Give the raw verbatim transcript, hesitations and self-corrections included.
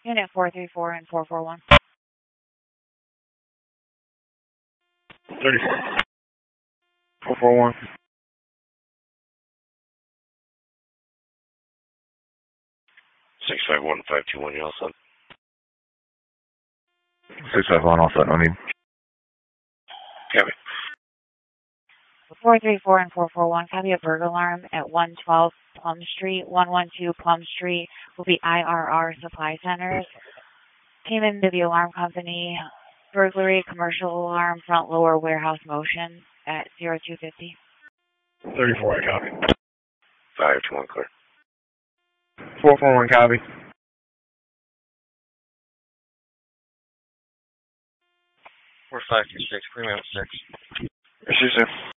Unit four three four and four four one. thirty-four. four four one. six five one, five two one, you all set? six five one, all set, no need. Copy. four three four and four four one, copy a burglar alarm at one twelve Plum Street. one twelve Plum Street will be I R R Supply Centers. Came into the alarm company. Burglary, commercial alarm, front lower warehouse motion at zero two fifty. thirty-four, I copy. five two one, clear. four four one, copy. four five two six, premium six. Yes, sir.